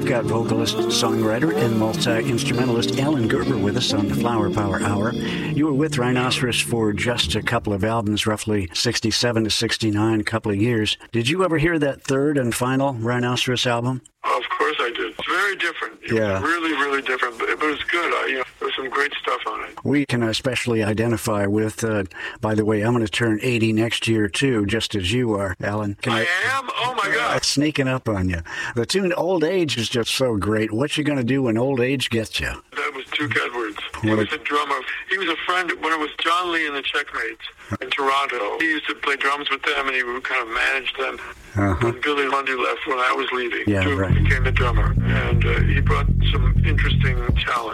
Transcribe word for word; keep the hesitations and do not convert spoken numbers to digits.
got vocalist, songwriter, and multi-instrumentalist Alan Gerber with us on the Flower Power Hour. You were with Rhinoceros for just a couple of albums, roughly sixty-seven to sixty-nine, a couple of years. Did you ever hear that third and final Rhinoceros album? Oh, of course I did. It's very different. It Yeah. was really, really different, but, but it was good. I, you know, there was some great stuff on it. We can especially identify with, uh, by the way, I'm going to turn eighty next year, too, just as you are, Alan. Can I am? Oh, my God. It's sneaking up on you. The tune Old Age is just so great. What you going to do when old age gets you? That was Duke Edwards. He What was a- a drummer. He was a friend when it was John Lee and the Checkmates in Toronto. He used to play drums with them, and he would kind of manage them. Uh-huh. When Billy Lundy left when I was leaving, Yeah, Duke right. became the drummer, and uh, he brought some interesting talent.